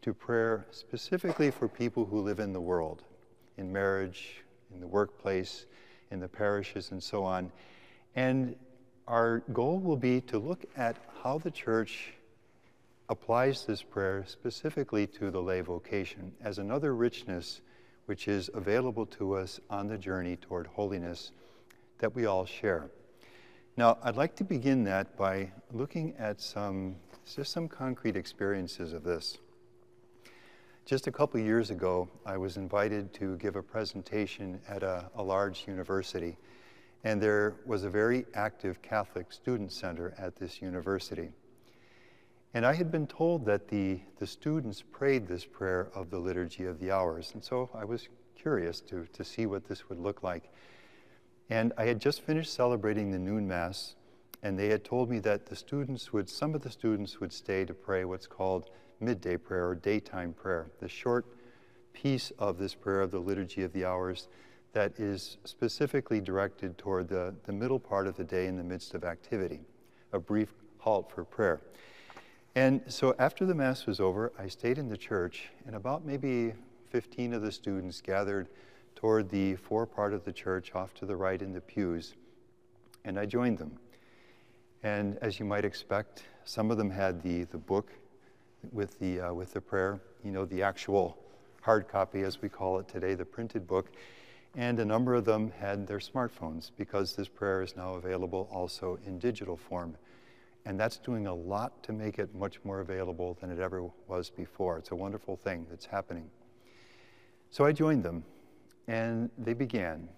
to prayer specifically for people who live in the world, in marriage, in the workplace, in the parishes, and so on. And our goal will be to look at how the Church applies this prayer specifically to the lay vocation as another richness which is available to us on the journey toward holiness that we all share. Now, I'd like to begin that by looking at some concrete experiences of this. Just a couple years ago, I was invited to give a presentation at a large university, and there was a very active Catholic student center at this university. And I had been told that the students prayed this prayer of the Liturgy of the Hours, and so I was curious to see what this would look like. And I had just finished celebrating the noon Mass, and they had told me that some of the students would stay to pray what's called midday prayer or daytime prayer, the short piece of this prayer of the Liturgy of the Hours that is specifically directed toward the middle part of the day in the midst of activity, a brief halt for prayer. And so after the Mass was over, I stayed in the church, and about maybe 15 of the students gathered toward the forepart of the church off to the right in the pews, and I joined them. And as you might expect, some of them had the book with the prayer, the actual hard copy, as we call it today, the printed book, and a number of them had their smartphones because this prayer is now available also in digital form. And that's doing a lot to make it much more available than it ever was before. It's a wonderful thing that's happening. So I joined them, and they began.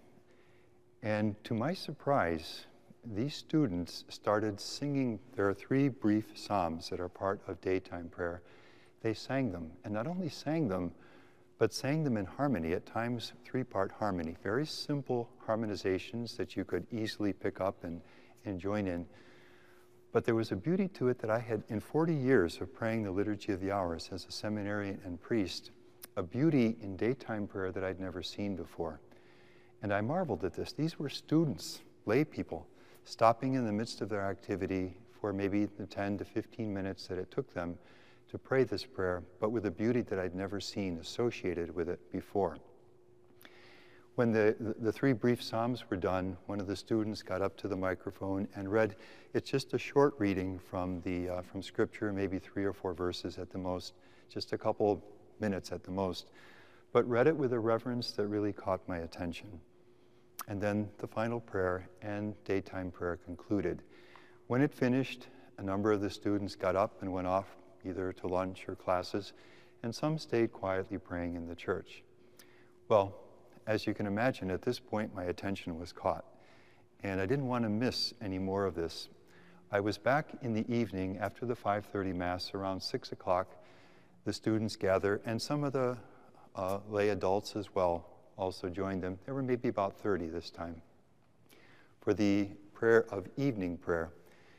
And to my surprise, these students started singing. There are 3 brief psalms that are part of daytime prayer. They sang them, and not only sang them, but sang them in harmony, at times 3-part harmony. Very simple harmonizations that you could easily pick up and join in. But there was a beauty to it that I had, in 40 years of praying the Liturgy of the Hours as a seminarian and priest, a beauty in daytime prayer that I'd never seen before. And I marveled at this. These were students, lay people, stopping in the midst of their activity for maybe the 10 to 15 minutes that it took them to pray this prayer, but with a beauty that I'd never seen associated with it before. When the 3 brief psalms were done, one of the students got up to the microphone and read. It's just a short reading from Scripture, maybe 3 or 4 verses at the most, just a couple minutes at the most, but read it with a reverence that really caught my attention. And then the final prayer and daytime prayer concluded. When it finished, a number of the students got up and went off either to lunch or classes, and some stayed quietly praying in the church. Well, as you can imagine, at this point, my attention was caught, and I didn't want to miss any more of this. I was back in the evening after the 5:30 Mass, around 6 o'clock. The students gather, and some of the lay adults as well also joined them. There were maybe about 30 this time for the prayer of evening prayer.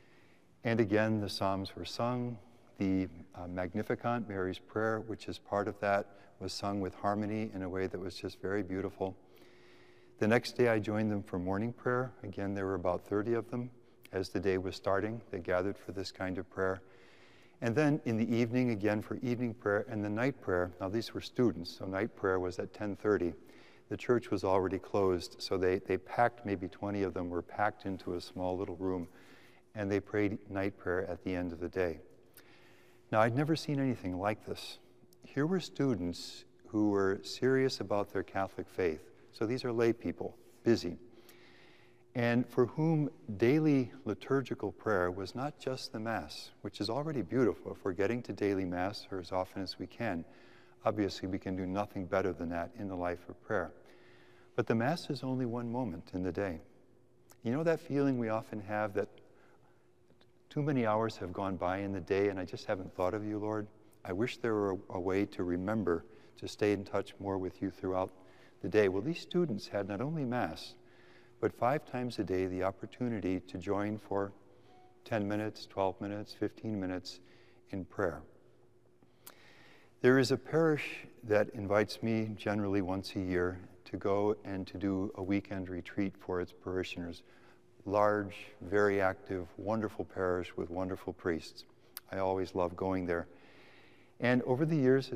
And again, the Psalms were sung. The Magnificat, Mary's prayer, which is part of that, was sung with harmony in a way that was just very beautiful. The next day I joined them for morning prayer. Again, there were about 30 of them. As the day was starting, they gathered for this kind of prayer. And then in the evening, again for evening prayer and the night prayer. Now these were students, so night prayer was at 10:30. The church was already closed, so they packed, maybe 20 of them were packed into a small little room, and they prayed night prayer at the end of the day. Now, I'd never seen anything like this. Here were students who were serious about their Catholic faith. So these are lay people, busy, and for whom daily liturgical prayer was not just the Mass, which is already beautiful. If we're getting to daily Mass, or as often as we can, obviously we can do nothing better than that in the life of prayer. But the Mass is only one moment in the day. You know that feeling we often have that too many hours have gone by in the day and I just haven't thought of you, Lord? I wish there were a way to remember to stay in touch more with you throughout the day. Well, these students had not only Mass, but 5 times a day the opportunity to join for 10 minutes, 12 minutes, 15 minutes in prayer. There is a parish that invites me generally once a year to go and to do a weekend retreat for its parishioners. Large, very active, wonderful parish with wonderful priests. I always love going there. And over the years,